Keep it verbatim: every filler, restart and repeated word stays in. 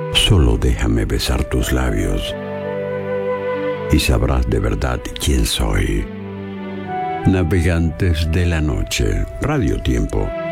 Solo déjame besar tus labios y sabrás de verdad quién soy. Navegantes de la noche, Radio Tiempo.